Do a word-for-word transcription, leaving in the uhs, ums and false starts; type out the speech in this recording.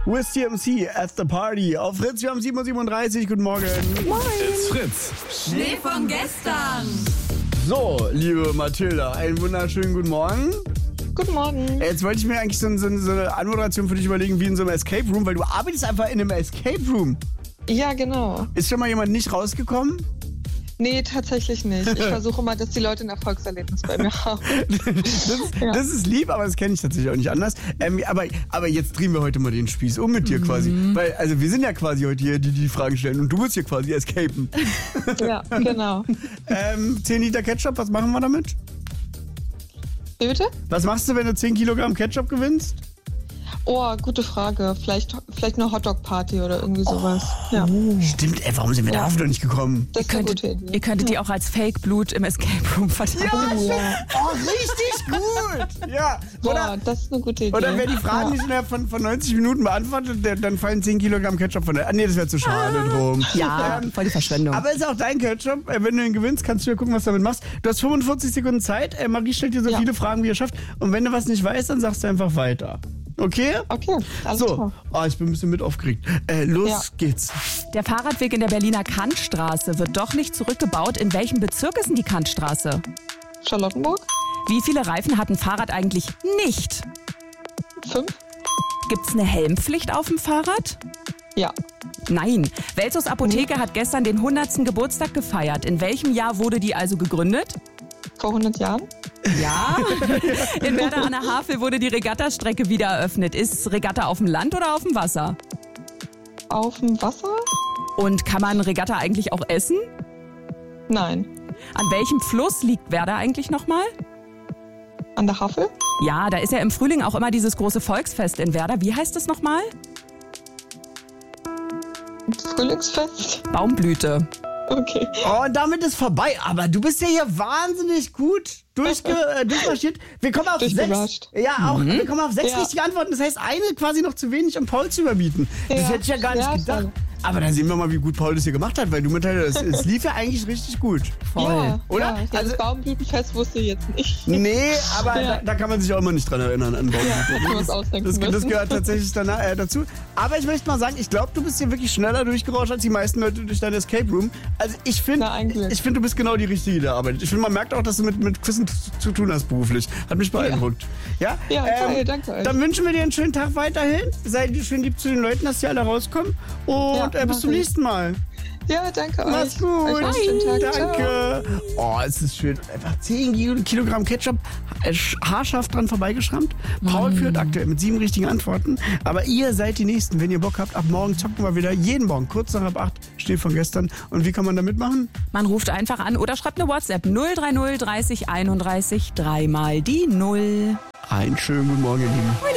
With T M C at the party. Auf Fritz, wir haben sieben Uhr siebenunddreißig. Guten Morgen. Moin. It's Fritz. Schnee von gestern. So, liebe Mathilda, einen wunderschönen guten Morgen. Guten Morgen. Jetzt wollte ich mir eigentlich so, so, so eine Anmoderation für dich überlegen, wie in so einem Escape Room, weil du arbeitest einfach in einem Escape Room. Ja, genau. Ist schon mal jemand nicht rausgekommen? Nee, tatsächlich nicht. Ich versuche mal, dass die Leute ein Erfolgserlebnis bei mir haben. Das, Ja. das ist lieb, aber das kenne ich tatsächlich auch nicht anders. Ähm, aber, aber jetzt drehen wir heute mal den Spieß um mit dir quasi. Weil, also wir sind ja quasi heute hier, die die Fragen stellen und du musst hier quasi escapen. Ja, genau. ähm, zehn Liter Ketchup, was machen wir damit? Wie bitte? Was machst du, wenn du zehn Kilogramm Ketchup gewinnst? Oh, gute Frage. Vielleicht, vielleicht eine Hotdog-Party oder irgendwie sowas. Oh. Ja. Stimmt, ey, warum sind wir Ja. darauf noch nicht gekommen? Das ist eine gute Könntet, Idee. ihr könntet die auch als Fake-Blut im Escape Room verteilen. Oh, ja. Oh, richtig gut! Ja, Boah, oder, das ist eine gute Idee. oder wer die Fragen ja. nicht innerhalb von, von neunzig Minuten beantwortet, der, dann fallen zehn Kilogramm Ketchup von der... Ah, nee, das wäre zu schade drum. Ja, Ähm, voll die Verschwendung. Aber ist auch dein Ketchup. Äh, Wenn du ihn gewinnst, kannst du ja gucken, was du damit machst. Du hast fünfundvierzig Sekunden Zeit. Äh, Marie stellt dir so Ja. viele Fragen, wie ihr schafft. Und wenn du was nicht weißt, dann sagst du einfach weiter. Okay? Okay, alles So, klar. oh, ich bin ein bisschen mit aufgeregt. Äh, los Ja. geht's. Der Fahrradweg in der Berliner Kantstraße wird doch nicht zurückgebaut. In welchem Bezirk ist denn die Kantstraße? Charlottenburg? Wie viele Reifen hat ein Fahrrad eigentlich nicht? Fünf? Gibt's eine Helmpflicht auf dem Fahrrad? Ja. Nein. Welsos Apotheke hat gestern den hundertsten Geburtstag gefeiert. In welchem Jahr wurde die also gegründet? Vor hundert Jahren? Ja. In Werder an der Havel wurde die Regattastrecke wieder eröffnet. Ist Regatta auf dem Land oder auf dem Wasser? Auf dem Wasser? Und kann man Regatta eigentlich auch essen? Nein. An welchem Fluss liegt Werder eigentlich nochmal? An der Havel? Ja, da ist ja im Frühling auch immer dieses große Volksfest in Werder. Wie heißt es nochmal? Frühlingsfest? Baumblüte. Okay. Oh, und damit ist vorbei. Aber du bist ja hier wahnsinnig gut durchge äh, durchmarschiert. Wir kommen auf sechs. Durchgerauscht. Ja, auch. Wir kommen auf sechs Ja. richtige Antworten. Das heißt, eine quasi noch zu wenig, um Paul zu überbieten. Das Ja. hätte ich ja gar nicht Ja, gedacht. schade. Aber da sehen wir mal, wie gut Paul das hier gemacht hat, weil du mitteilst, es, es lief ja eigentlich richtig gut. Ja, Oder? Ja, das Also- Baumblütenfest wusste ich jetzt nicht. Nee, aber Ja. da, da kann man sich auch immer nicht dran erinnern an Baumblüten. hätten wir uns ausdenken das, das müssen. gehört tatsächlich danach, äh, dazu. Aber ich möchte mal sagen, ich glaube, du bist hier wirklich schneller durchgerauscht als die meisten Leute durch dein Escape Room. Also ich finde, Na, ein Glück. ich finde, du bist genau die Richtige, die da arbeitet. Ich finde, man merkt auch, dass du mit, mit Quizzen zu, zu tun hast beruflich. Hat mich beeindruckt. Ja, Ja, geil, danke euch. Dann wünschen wir dir einen schönen Tag weiterhin. Seid schön lieb zu den Leuten, dass die alle rauskommen. Und Ja, äh, bis mach zum ich. nächsten Mal. Ja, danke euch. Mach's gut. Euch noch einen schönen Tag. Ciao. Danke. Oh, es ist schön. Einfach zehn Kilogramm Ketchup äh, haarscharf dran vorbeigeschrammt. Paul führt aktuell mit sieben richtigen Antworten. Aber ihr seid die Nächsten. Wenn ihr Bock habt, ab morgen zocken wir wieder. Jeden Morgen, kurz nach halb acht, steht von gestern. Und wie kann man da mitmachen? Man ruft einfach an oder schreibt eine WhatsApp null drei null dreißig einunddreißig dreimal die Null. Einen schönen guten Morgen, ihr Lieben.